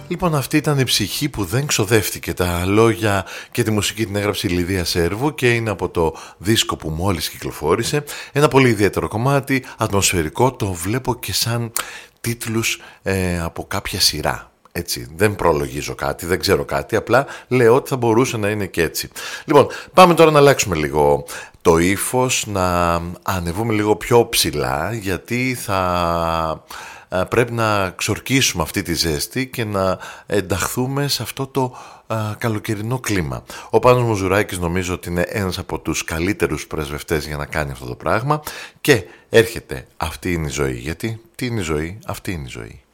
Λοιπόν, αυτή ήταν η ψυχή που δεν ξοδεύτηκε. Τα λόγια και τη μουσική την έγραψε η Λιδία Σέρβου και είναι από το δίσκο που μόλις κυκλοφόρησε. Ένα πολύ ιδιαίτερο κομμάτι, ατμοσφαιρικό, το βλέπω και σαν τίτλους από κάποια σειρά. Έτσι, δεν προλογίζω κάτι, δεν ξέρω κάτι, απλά λέω ότι θα μπορούσε να είναι και έτσι. Λοιπόν, πάμε τώρα να αλλάξουμε λίγο το ύφος, να ανεβούμε λίγο πιο ψηλά, γιατί πρέπει να ξορκίσουμε αυτή τη ζέστη και να ενταχθούμε σε αυτό το καλοκαιρινό κλίμα. Ο Πάνος Μουζουράκης νομίζω ότι είναι ένας από τους καλύτερους πρεσβευτές για να κάνει αυτό το πράγμα και έρχεται «Αυτή είναι η ζωή». Γιατί τι είναι η ζωή? Αυτή είναι η ζωή.